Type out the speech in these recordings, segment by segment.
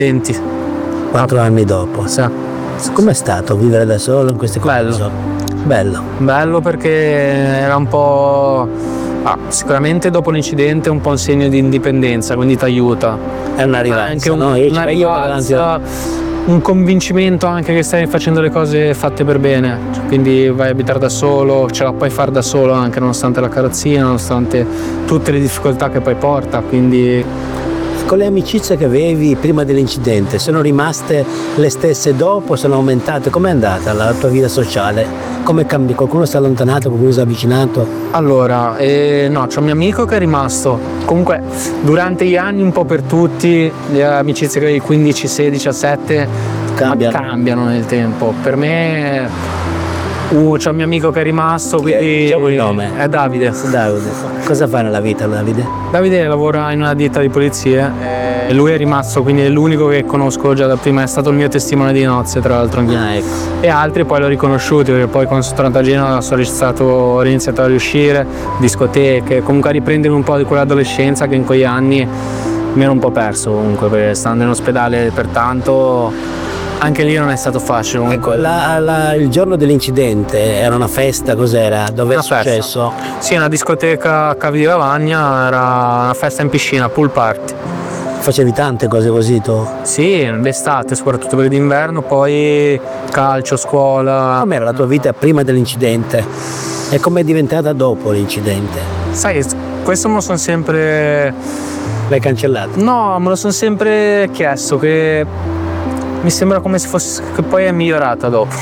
20. 4 anni dopo. Sì. Com'è stato vivere da solo in queste condizioni? Bello perché era un po'... sicuramente dopo l'incidente è un po' un segno di indipendenza, quindi ti aiuta. È una rivalsa, anche no? una rivalsa, un convincimento anche che stai facendo le cose fatte per bene, quindi vai a abitare da solo, ce la puoi fare da solo anche nonostante la carrozzina, nonostante tutte le difficoltà che poi porta, quindi... Con le amicizie che avevi prima dell'incidente, sono rimaste le stesse dopo, sono aumentate? Com'è andata la tua vita sociale? Come cambi? Qualcuno si è allontanato, qualcuno si è avvicinato? Allora, no, c'è un mio amico che è rimasto. Comunque, durante gli anni, un po' per tutti, le amicizie che avevi 15, 16, 17 cambiano nel tempo. Per me, c'è un mio amico che è rimasto, quindi... C'è un nome? È Davide. Cosa fa nella vita, Davide? Davide lavora in una ditta di pulizie e lui è rimasto, quindi è l'unico che conosco già da prima, è stato il mio testimone di nozze tra l'altro anche. Ecco. E altri poi l'ho riconosciuti perché poi quando sono tornato a Genova ho iniziato a riuscire, discoteche, comunque a riprendere un po' di quell'adolescenza che in quegli anni mi ero un po' perso comunque, perché stando in ospedale per tanto anche lì non è stato facile comunque. Ecco, il giorno dell'incidente era una festa, cos'era? Dove è successo? Sì, una discoteca a Cavi di Lavagna, era una festa in piscina, pool party. Facevi tante cose così tu? Sì, d'estate, soprattutto per d'inverno, poi calcio, scuola. Com'era la tua vita prima dell'incidente? E com'è diventata dopo l'incidente? Sai, questo me lo sono sempre... L'hai cancellato? No, me lo sono sempre chiesto, che mi sembra come se fosse... che poi è migliorata dopo.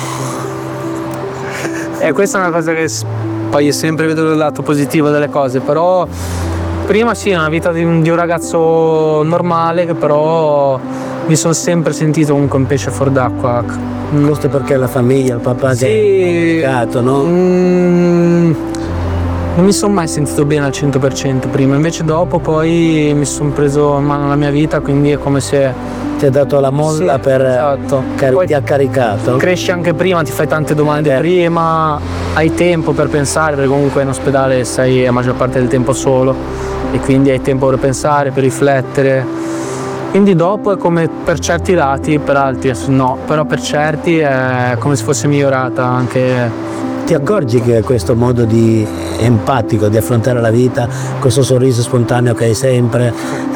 E questa è una cosa che poi io sempre vedo il lato positivo delle cose, però... Prima sì, una vita di un ragazzo normale, che però mi sono sempre sentito comunque un pesce fuor d'acqua. Forse perché la famiglia, il papà ti ha educato, no? Non mi sono mai sentito bene al 100% prima, invece dopo poi mi sono preso in mano la mia vita, quindi è come se... Ti ha dato la molla esatto. Ti ha caricato. Cresci anche prima, ti fai tante domande prima, hai tempo per pensare, perché comunque in ospedale stai la maggior parte del tempo solo e quindi hai tempo per pensare, per riflettere. Quindi dopo è come per certi lati, per altri no, però per certi è come se fosse migliorata anche. Ti accorgi che questo modo empatico di affrontare la vita, questo sorriso spontaneo che hai sempre,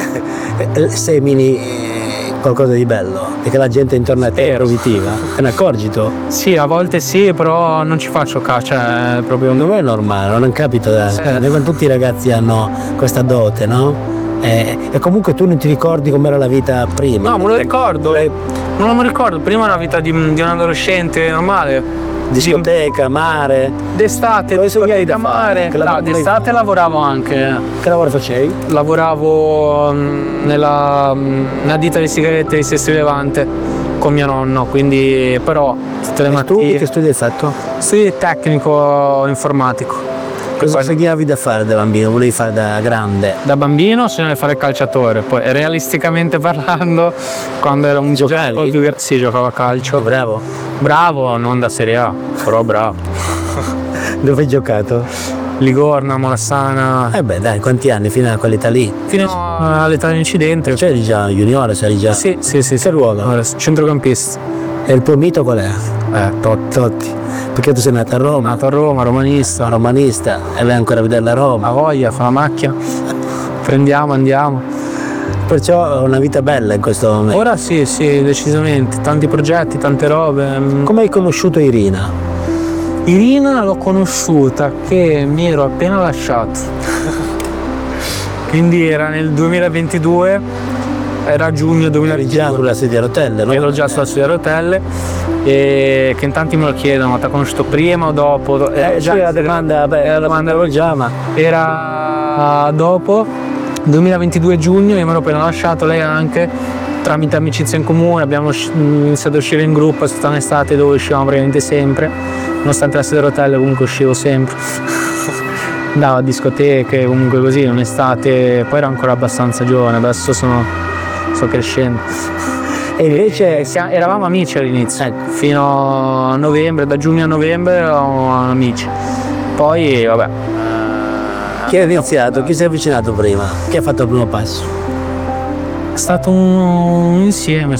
semini qualcosa di bello e che la gente intorno a te è positiva? Te ne accorgi tu? Sì, a volte sì, però non ci faccio caso, cioè proprio... Non è normale, non capita quando tutti i ragazzi hanno questa dote, no? E comunque tu non ti ricordi com'era la vita prima? No, me lo ricordo, non me lo ricordo, prima era la vita di un adolescente normale. Discoteca, mare. D'estate, discoteca, mare. D'estate lavoravo anche. Che lavoro facevi? Lavoravo nella ditta di sigarette di Sestri Levante con mio nonno, quindi però tutte le mattine. Tu che studi hai fatto? Studi tecnico informatico. Cosa sognavi da fare da bambino? Volevi fare da grande? Da bambino sognavo di fare il calciatore, poi realisticamente parlando, quando ero un giocatore più sì, giocavo a calcio. Bravo? Bravo, non da Serie A, però bravo. Dove hai giocato? Ligorna, Malassana. Beh dai, quanti anni fino a quell'età lì? Fino all'età dell'incidente. Cioè eri già juniore, sei già? Sì. Che ruolo? Centrocampista. E il tuo mito qual è? Totti. Perché tu sei nato a Roma? Nato a Roma, romanista. E vai ancora a vedere la Roma? A voglia, fa la macchina. Prendiamo, andiamo. Perciò una vita bella in questo momento. Ora sì, decisamente. Tanti progetti, tante robe. Come hai conosciuto Irina? Irina l'ho conosciuta che mi ero appena lasciato. Quindi era nel 2022, era giugno 2022. Eri già sulla sedia a rotelle, no? Ero già sulla sedia a rotelle, e che in tanti me lo chiedono, ma ti ha conosciuto prima o dopo? La domanda ero già, ma era dopo 2022 giugno, io mi ero appena lasciato, lei anche, tramite amicizia in comune abbiamo iniziato a uscire in gruppo, è stata un'estate dove uscivamo praticamente sempre, nonostante la sedia a rotelle comunque uscivo sempre. Andavo a discoteche, comunque così, un'estate, poi ero ancora abbastanza giovane, adesso sto crescendo. E invece eravamo amici all'inizio, fino a novembre, da giugno a novembre eravamo amici. Poi vabbè. Chi è iniziato? Chi si è avvicinato prima? Chi ha fatto il primo passo? È stato un insieme,